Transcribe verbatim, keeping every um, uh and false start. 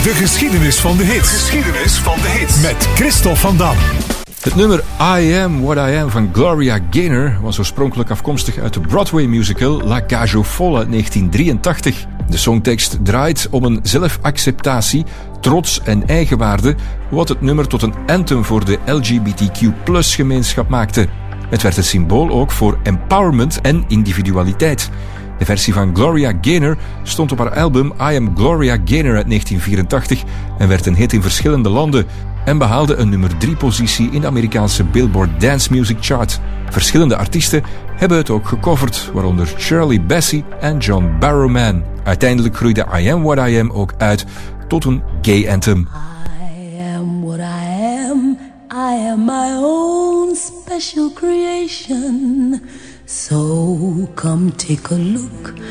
De geschiedenis van de hits. Geschiedenis van de hits. Met Christophe van Dam. Het nummer I Am What I Am van Gloria Gaynor was oorspronkelijk afkomstig uit de Broadway musical La Cage aux Folles uit negentien drieëntachtig. De songtekst draait om een zelfacceptatie, trots en eigenwaarde, wat het nummer tot een anthem voor de L G B T Q plus gemeenschap maakte. Het werd het symbool ook voor empowerment en individualiteit. De versie van Gloria Gaynor stond op haar album I Am Gloria Gaynor uit negentien vierentachtig en werd een hit in verschillende landen en behaalde een nummer drie positie in de Amerikaanse Billboard Dance Music Chart. Verschillende artiesten hebben het ook gecoverd, waaronder Shirley Bassey en John Barrowman. Uiteindelijk groeide I Am What I Am ook uit tot een gay anthem. I am what I am, I am my own special creation. So come take a look